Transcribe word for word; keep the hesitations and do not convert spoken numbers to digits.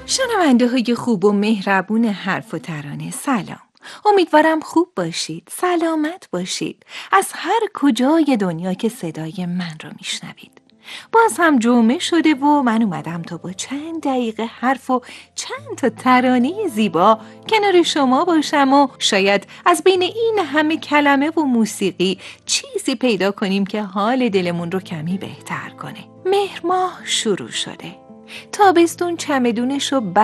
شنونده های خوب و مهربون حرف و ترانه، سلام. امیدوارم خوب باشید، سلامت باشید، از هر کجای دنیا که صدای من رو میشنوید. باز هم جمعه شده و من اومدم تا با چند دقیقه حرف و چند تا ترانه زیبا کنار شما باشم و شاید از بین این همه کلمه و موسیقی چیزی پیدا کنیم که حال دلمون رو کمی بهتر کنه. مهر ماه شروع شده، تابستون چمدونش رو